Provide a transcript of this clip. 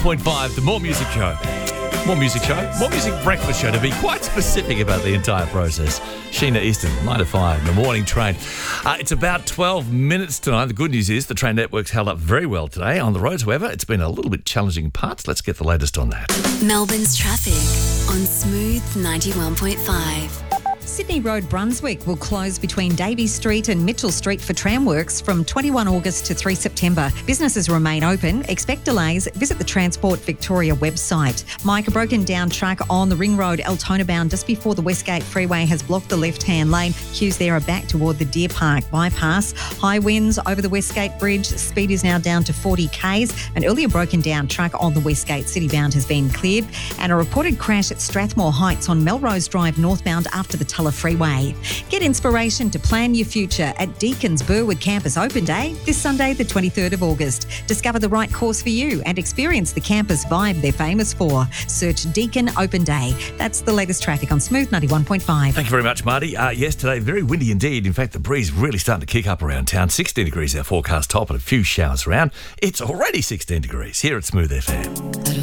91.5, the More Music Show. More music show, more music breakfast show, to be quite specific about the entire process. Sheena Easton, 9 to 5, the morning train. It's about 12 minutes tonight. The good news is the train network's held up very well today. On the roads, however, it's been a little bit challenging in parts. Let's get the latest on that. Melbourne's traffic on Smooth 91.5. Sydney Road Brunswick will close between Davies Street and Mitchell Street for tramworks from 21 August to 3 September. Businesses remain open. Expect delays. Visit the Transport Victoria website. Mike, a broken down truck on the Ring Road, Altona bound, just before the Westgate Freeway has blocked the left-hand lane. Queues there are back toward the Deer Park bypass. High winds over the Westgate Bridge. Speed is now down to 40 k's. An earlier broken down truck on the Westgate City bound has been cleared. And a reported crash at Strathmore Heights on Melrose Drive northbound after the Tulla Freeway. Get inspiration to plan your future at Deacon's Burwood Campus Open Day this Sunday, the 23rd of August. Discover the right course for you and experience the campus vibe they're famous for. Search Deacon Open Day. That's the latest traffic on Smooth 91.5. Thank you very much, Marty. Yes, today, very windy indeed. In fact, the breeze really starting to kick up around town. 16 degrees our forecast top and a few showers around. It's already 16 degrees here at Smooth FM.